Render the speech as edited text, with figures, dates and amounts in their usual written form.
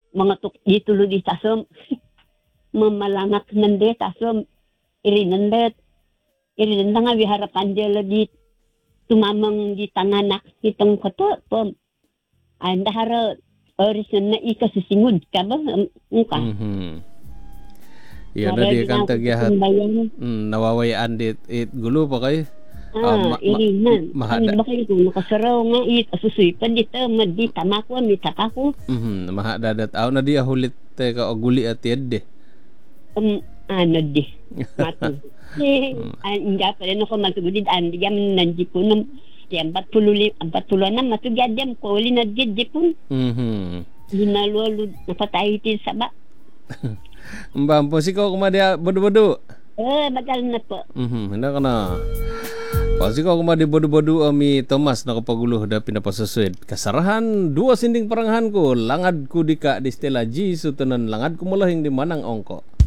mga itulo di tasom mamalangak nande tasom irinandet nga wiharapan dela di tumamang di tanganak itong koto pom anda hara orisan na ikasisingud ka ba muka Iya na di kan tagyahat nawawayaan dit it gulo pa kay irinan mahada bakit kung nakasaraw nga asusuipan dito madi tamako mi takako mahada dat aw na di hulit ka guli at yedde ano di matu anda pa rin ako matugudid andi jam nanji po ng 40 na matugad jam ko uli na jipon hinalolo napatay tin sa ba mbam po siko kumadia bodo-bodo bagal na po handa ka na pasi ko kumadi bodo-bodo ami Thomas na kapagulo da pinapasasuid kasarahan dua sinding paranghan ko langad ko di ka di Stella G sutunan langad ko mulahing di manang ongko